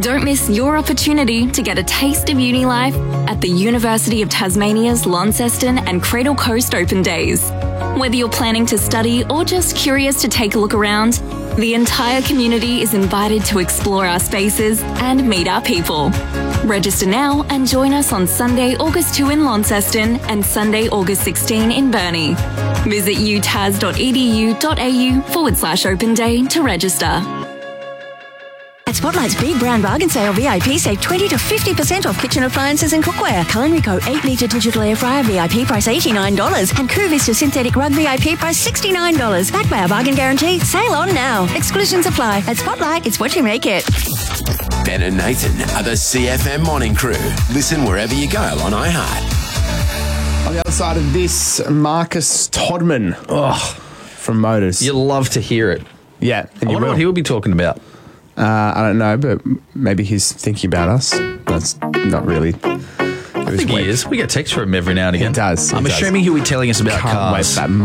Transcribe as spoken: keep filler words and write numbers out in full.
Don't miss your opportunity to get a taste of uni life at the University of Tasmania's Launceston and Cradle Coast Open Days. Whether you're planning to study or just curious to take a look around, the entire community is invited to explore our spaces and meet our people. Register now and join us on Sunday, August second in Launceston and Sunday, August sixteenth in Burnie. Visit utas.edu.au forward slash open day to register. At Spotlight's Big Brown Bargain Sale V I P, save twenty to fifty percent off kitchen appliances and cookware. Culinary Co. eight litre digital air fryer V I P price eighty-nine dollars and Coo Vista synthetic rug V I P price sixty-nine dollars. Backed by our bargain guarantee. Sale on now. Exclusions apply. At Spotlight, it's what you make it. Ben and Nathan are the C F M Morning Crew. Listen wherever you go on iHeart. On the other side of this, Marcus Todman oh, from Motors. You love to hear it. Yeah. And I you wonder will. what he'll be talking about. Uh, I don't know, but maybe he's thinking about us. That's not really. I think he is. We get texts from him every now and again. He does. He I'm does. assuming he'll be telling us about Can't cars. wait for that